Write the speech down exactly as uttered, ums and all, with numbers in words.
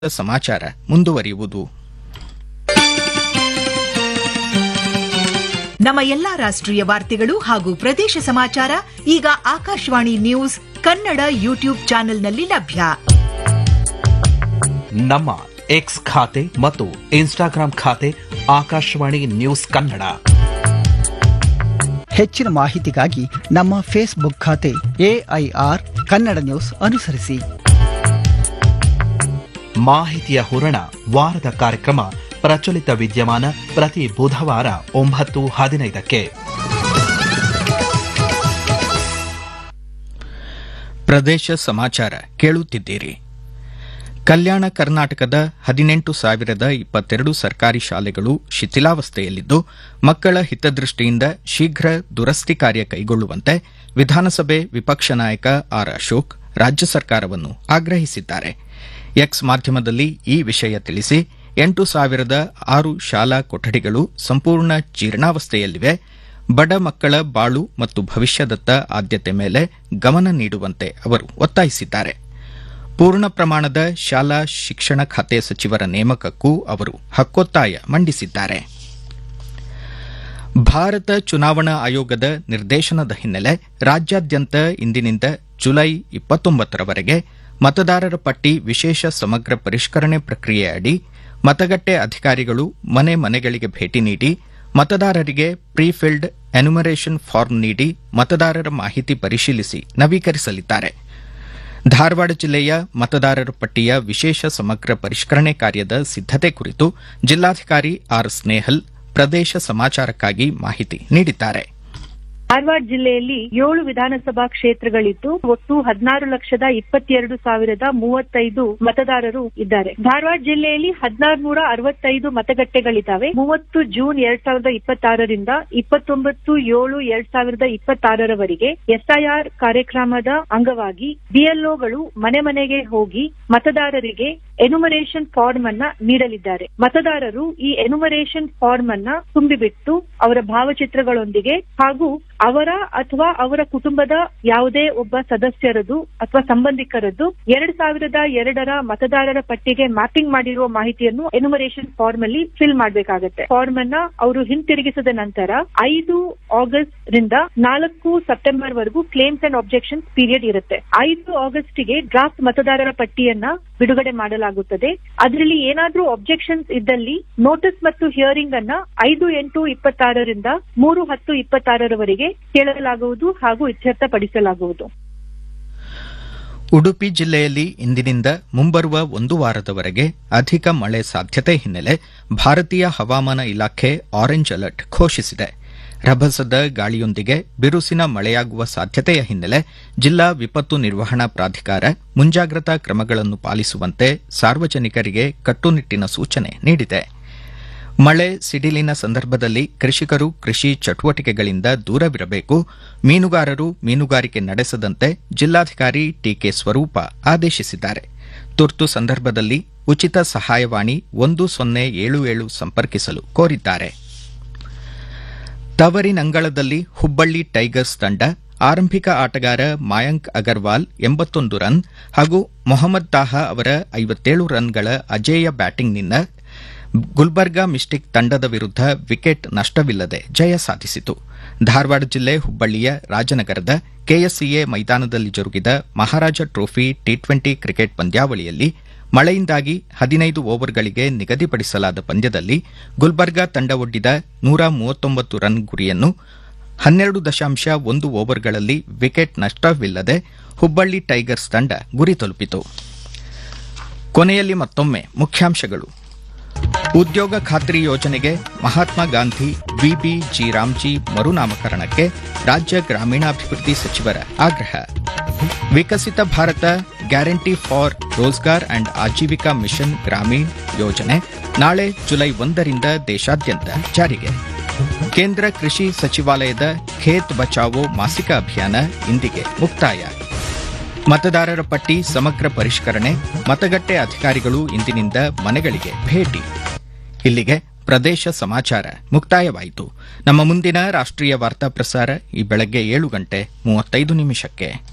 ಸಮಾಚಾರ ಮುಂದುವರಿಯುವುದು. ನಮ್ಮ ಎಲ್ಲಾ ರಾಷ್ಟ್ರೀಯ ವಾರ್ತೆಗಳು ಹಾಗೂ ಪ್ರದೇಶ ಸಮಾಚಾರ ಈಗ ಆಕಾಶವಾಣಿ ನ್ಯೂಸ್ ಕನ್ನಡ ಯೂಟ್ಯೂಬ್ ಚಾನೆಲ್ನಲ್ಲಿ ಲಭ್ಯ. ನಮ್ಮ ಎಕ್ಸ್ ಖಾತೆ ಮತ್ತು ಇನ್ಸ್ಟಾಗ್ರಾಂ ಖಾತೆ ಆಕಾಶವಾಣಿ ನ್ಯೂಸ್ ಕನ್ನಡ. ಹೆಚ್ಚಿನ ಮಾಹಿತಿಗಾಗಿ ನಮ್ಮ ಫೇಸ್ಬುಕ್ ಖಾತೆ ಎಐಆರ್ ಕನ್ನಡ ನ್ಯೂಸ್ ಅನುಸರಿಸಿ. ಮಾಹಿತಿಯ ಹೂರಣ ವಾರದ ಕಾರ್ಯಕ್ರಮ ಪ್ರಚಲಿತ ವಿದ್ಯಮಾನ ಪ್ರತಿ ಬುಧವಾರ ಒಂಬತ್ತು ಹದಿನೈದಕ್ಕೆ. ಪ್ರದೇಶ ಸಮಾಚಾರ ಕೇಳುತ್ತಿದ್ದೀರಿ. ಕಲ್ಯಾಣ ಕರ್ನಾಟಕದ ಹದಿನೆಂಟು ಸಾವಿರದ ಇಪ್ಪತ್ತೆರಡು ಸರ್ಕಾರಿ ಶಾಲೆಗಳು ಶಿಥಿಲಾವಸ್ಥೆಯಲ್ಲಿದ್ದು, ಮಕ್ಕಳ ಹಿತದೃಷ್ಟಿಯಿಂದ ಶೀಘ್ರ ದುರಸ್ತಿ ಕಾರ್ಯ ಕೈಗೊಳ್ಳುವಂತೆ ವಿಧಾನಸಭೆ ವಿಪಕ್ಷ ನಾಯಕ ಆರ್ ಅಶೋಕ್ ರಾಜ್ಯ ಸರ್ಕಾರವನ್ನು ಆಗ್ರಹಿಸಿದ್ದಾರೆ. ಎಕ್ಸ್ ಮಾಧ್ಯಮದಲ್ಲಿ ಈ ವಿಷಯ ತಿಳಿಸಿ, ಎಂಟು ಸಾವಿರದ ಆರು ಶಾಲಾ ಕೊಠಡಿಗಳು ಸಂಪೂರ್ಣ ಜೀರ್ಣಾವಸ್ಥೆಯಲ್ಲಿವೆ. ಬಡ ಮಕ್ಕಳ ಬಾಳು ಮತ್ತು ಭವಿಷ್ಯದತ್ತ ಆದ್ಯತೆ ಮೇಲೆ ಗಮನ ನೀಡುವಂತೆ ಅವರು ಒತ್ತಾಯಿಸಿದ್ದಾರೆ. ಪೂರ್ಣ ಪ್ರಮಾಣದ ಶಾಲಾ ಶಿಕ್ಷಣ ಖಾತೆ ಸಚಿವರ ನೇಮಕಕ್ಕೂ ಅವರು ಹಕ್ಕೊತ್ತಾಯ ಮಂಡಿಸಿದ್ದಾರೆ. ಭಾರತ ಚುನಾವಣಾ ಆಯೋಗದ ನಿರ್ದೇಶನದ ಹಿನ್ನೆಲೆ ರಾಜ್ಯಾದ್ಯಂತ ಇಂದಿನಿಂದ ಜುಲೈ ಇಪ್ಪತ್ತೊಂಬತ್ತರವರೆಗೆ ಮತದಾರರ ಪಟ್ಟಿ ವಿಶೇಷ ಸಮಗ್ರ ಪರಿಷ್ಕರಣೆ ಪ್ರಕ್ರಿಯೆ ಅಡಿ ಮತಗಟ್ಟೆ ಅಧಿಕಾರಿಗಳು ಮನೆ ಮನೆಗಳಿಗೆ ಭೇಟಿ ನೀಡಿ ಮತದಾರರಿಗೆ ಪ್ರೀಫಿಲ್ಡ್ ಎನ್ಯುಮರೇಷನ್ ಫಾರ್ಮ್ ನೀಡಿ ಮತದಾರರ ಮಾಹಿತಿ ಪರಿಶೀಲಿಸಿ ನವೀಕರಿಸಲಿದ್ದಾರೆ. ಧಾರವಾಡ ಜಿಲ್ಲೆಯ ಮತದಾರರ ಪಟ್ಟಿಯ ವಿಶೇಷ ಸಮಗ್ರ ಪರಿಷ್ಕರಣೆ ಕಾರ್ಯದ ಸಿದ್ದತೆ ಕುರಿತು ಜಿಲ್ಲಾಧಿಕಾರಿ ಆರ್ ಸ್ನೇಹಲ್ ಪ್ರದೇಶ ಸಮಾಚಾರಕ್ಕಾಗಿ ಮಾಹಿತಿ ನೀಡಿದ್ದಾರೆ. ಧಾರವಾಡ ಜಿಲ್ಲೆಯಲ್ಲಿ ಏಳು ವಿಧಾನಸಭಾ ಕ್ಷೇತ್ರಗಳಿದ್ದು ಒಟ್ಟು ಹದಿನಾರು ಲಕ್ಷದ ಇಪ್ಪತ್ತೆರಡು ಸಾವಿರದ ಮೂವತ್ತೈದು ಮತದಾರರು ಇದ್ದಾರೆ. ಧಾರವಾಡ ಜಿಲ್ಲೆಯಲ್ಲಿ ಹದಿನಾರು ನೂರ ಅರವತ್ತೈದು ಮತಗಟ್ಟೆಗಳಿದ್ದಾವೆ. ಮೂವತ್ತು ಜೂನ್ ಎರಡ್ ಸಾವಿರದ ಇಪ್ಪತ್ತಾರರಿಂದ ಇಪ್ಪತ್ತೊಂಬತ್ತು ಏಳು ಎರಡ್ ಸಾವಿರದ ಇಪ್ಪತ್ತಾರರವರೆಗೆ ಎಸ್ಐಆರ್ ಕಾರ್ಯಕ್ರಮದ ಅಂಗವಾಗಿ ಬಿಎಲ್ಒಗಳು ಮನೆ ಮನೆಗೆ ಹೋಗಿ ಮತದಾರರಿಗೆ ಎನ್ಯುಮರೇಷನ್ ಫಾರ್ಮ್ ಅನ್ನ ನೀಡಲಿದ್ದಾರೆ. ಮತದಾರರು ಈ ಎನ್ಯುಮರೇಷನ್ ಫಾರ್ಮ್ ಅನ್ನ ತುಂಬಿಬಿಟ್ಟು ಅವರ ಭಾವಚಿತ್ರಗಳೊಂದಿಗೆ ಹಾಗೂ ಅವರ ಅಥವಾ ಅವರ ಕುಟುಂಬದ ಯಾವುದೇ ಒಬ್ಬ ಸದಸ್ಯರದು ಅಥವಾ ಸಂಬಂಧಿಕರದ್ದು ಎರಡ್ ಸಾವಿರದ ಎರಡರ ಮತದಾರರ ಪಟ್ಟಿಗೆ ಮ್ಯಾಪಿಂಗ್ ಮಾಡಿರುವ ಮಾಹಿತಿಯನ್ನು ಎನ್ಯುಮರೇಷನ್ ಫಾರ್ಮ್ ಅಲ್ಲಿ ಫಿಲ್ ಮಾಡಬೇಕಾಗುತ್ತೆ. ಫಾರ್ಮ್ ಅನ್ನ ಅವರು ಹಿಂತಿರುಗಿಸಿದ ನಂತರ ಐದು ಆಗಸ್ಟ್ ರಿಂದ ನಾಲ್ಕು ಸೆಪ್ಟೆಂಬರ್ ವರೆಗೂ ಕ್ಲೇಮ್ಸ್ ಅಂಡ್ ಆಬ್ಜೆಕ್ಷನ್ಸ್ ಪೀರಿಯಡ್ ಇರುತ್ತೆ. ಐದು ಆಗಸ್ಟ್ ಗೆ ಡ್ರಾಫ್ಟ್ ಮತದಾರರ ಪಟ್ಟಿಯನ್ನ ಬಿಡುಗಡೆ ಮಾಡಲಾಗುತ್ತದೆ. ಅದರಲ್ಲಿ ಏನಾದ್ರೂ ಆಬ್ಜೆಕ್ಷನ್ಸ್ ಇದ್ದಲ್ಲಿ ನೋಟಿಸ್ ಮತ್ತು ಹಿಯರಿಂಗ್ ಅನ್ನ ಐದು ಎಂಟು ಇಪ್ಪತ್ತಾರರಿಂದ ಮೂರು ಹತ್ತು ಇಪ್ಪತ್ತಾರರವರೆಗೆ ಕೇಳಲಾಗುವುದು ಹಾಗೂ ಇತ್ಯರ್ಥಪಡಿಸಲಾಗುವುದು. ಉಡುಪಿ ಜಿಲ್ಲೆಯಲ್ಲಿ ಇಂದಿನಿಂದ ಮುಂಬರುವ ಒಂದು ವಾರದವರೆಗೆ ಅಧಿಕ ಮಳೆ ಸಾಧ್ಯತೆ ಹಿನ್ನೆಲೆ ಭಾರತೀಯ ಹವಾಮಾನ ಇಲಾಖೆ ಆರೆಂಜ್ ಅಲರ್ಟ್ ಘೋಷಿಸಿದೆ. ರಭಸದ ಗಾಳಿಯೊಂದಿಗೆ ಬಿರುಸಿನ ಮಳೆಯಾಗುವ ಸಾಧ್ಯತೆಯ ಹಿನ್ನೆಲೆ ಜಿಲ್ಲಾ ವಿಪತ್ತು ನಿರ್ವಹಣಾ ಪ್ರಾಧಿಕಾರ ಮುಂಜಾಗ್ರತಾ ಕ್ರಮಗಳನ್ನು ಪಾಲಿಸುವಂತೆ ಸಾರ್ವಜನಿಕರಿಗೆ ಕಟ್ಟುನಿಟ್ಟಿನ ಸೂಚನೆ ನೀಡಿದೆ. ಮಳೆ ಸಿಡಿಲಿನ ಸಂದರ್ಭದಲ್ಲಿ ಕೃಷಿಕರು ಕೃಷಿ ಚಟುವಟಿಕೆಗಳಿಂದ ದೂರವಿರಬೇಕು, ಮೀನುಗಾರರು ಮೀನುಗಾರಿಕೆ ನಡೆಸದಂತೆ ಜಿಲ್ಲಾಧಿಕಾರಿ ಟಿಕೆ ಸ್ವರೂಪ ಆದೇಶಿಸಿದ್ದಾರೆ. ತುರ್ತು ಸಂದರ್ಭದಲ್ಲಿ ಉಚಿತ ಸಹಾಯವಾಣಿ ಒಂದು ಸೊನ್ನೆ ಏಳು ಏಳು ಸಂಪರ್ಕಿಸಲು ಕೋರಿದ್ದಾರೆ. ತವರಿನಂಗಳದಲ್ಲಿ ಹುಬ್ಬಳ್ಳಿ ಟೈಗರ್ಸ್ ತಂಡ ಆರಂಭಿಕ ಆಟಗಾರ ಮಾಯಾಂಕ್ ಅಗರ್ವಾಲ್ ಎಂಬತ್ತೊಂದು ರನ್ ಹಾಗೂ ಮೊಹಮ್ಮದ್ ತಾಹಾ ಅವರ ಐವತ್ತೇಳು ರನ್ಗಳ ಅಜೇಯ ಬ್ಯಾಟಿಂಗ್ನಿಂದ ಗುಲ್ಬರ್ಗಾ ಮಿಸ್ಟಿಕ್ ತಂಡದ ವಿರುದ್ಧ ವಿಕೆಟ್ ನಷ್ಟವಿಲ್ಲದೆ ಜಯ ಸಾಧಿಸಿತು. ಧಾರವಾಡ ಜಿಲ್ಲೆ ಹುಬ್ಬಳ್ಳಿಯ ರಾಜನಗರದ ಕೆಎಸ್ಸಿಎ ಮೈದಾನದಲ್ಲಿ ಜರುಗಿದ ಮಹಾರಾಜ ಟ್ರೋಫಿ ಟಿ ಟ್ವೆಂಟಿ ಕ್ರಿಕೆಟ್ ಪಂದ್ಯಾವಳಿಯಲ್ಲಿ ಮಳೆಯಿಂದಾಗಿ ಹದಿನೈದು ಓವರ್ಗಳಿಗೆ ನಿಗದಿಪಡಿಸಲಾದ ಪಂದ್ಯದಲ್ಲಿ ಗುಲ್ಬರ್ಗಾ ತಂಡ ಒಡ್ಡಿದ ನೂರ ಮೂವತ್ತೊಂಬತ್ತು ರನ್ ಗುರಿಯನ್ನು ಹನ್ನೆರಡು ದಶಾಂಶ ಒಂದು ಓವರ್ಗಳಲ್ಲಿ ವಿಕೆಟ್ ನಷ್ಟವಿಲ್ಲದೆ ಹುಬ್ಬಳ್ಳಿ ಟೈಗರ್ಸ್ ತಂಡ ಗುರಿ ತಲುಪಿತು. ಕೊನೆಯಲ್ಲಿ ಮತ್ತೊಮ್ಮೆ ಮುಖ್ಯಾಂಶಗಳು. ಉದ್ಯೋಗ ಖಾತ್ರಿ ಯೋಜನೆಗೆ ಮಹಾತ್ಮ ಗಾಂಧಿ ವಿಬಿ ಜಿ ರಾಮ್ಜಿ ಮರುನಾಮಕರಣಕ್ಕೆ ರಾಜ್ಯ ಗ್ರಾಮೀಣಾಭಿವೃದ್ಧಿ ಸಚಿವರ ಆಗ್ರಹ. ವಿಕಸಿತ Bharat guarantee for Rozgar and Aajeevika mission Gramin ಯೋಜನೆ ನಾಳೆ ಜುಲೈ ಒಂದರಿಂದ ದೇಶಾದ್ಯಂತ ಜಾರಿಗೆ. ಕೇಂದ್ರ ಕೃಷಿ ಸಚಿವಾಲಯದ ಖೇತ್ ಬಚಾವೋ ಮಾಸಿಕ ಅಭಿಯಾನ ಇಂದಿಗೆ ಮುಕ್ತಾಯ. ಮತದಾರರ ಪಟ್ಟಿ ಸಮಗ್ರ ಪರಿಷ್ಕರಣೆ, ಮತಗಟ್ಟೆ ಅಧಿಕಾರಿಗಳು ಇಂದಿನಿಂದ ಮನೆಗಳಿಗೆ ಭೇಟಿ. ಇಲ್ಲಿಗೆ ಪ್ರದೇಶ ಸಮಾಚಾರ ಮುಕ್ತಾಯವಾಯಿತು. ನಮ್ಮ ಮುಂದಿನ ರಾಷ್ಟ್ರೀಯ ವಾರ್ತಾ ಪ್ರಸಾರ ಈ ಬೆಳಗ್ಗೆ ಏಳು ಗಂಟೆ ಮೂವತ್ತೈದು ನಿಮಿಷಕ್ಕೆ.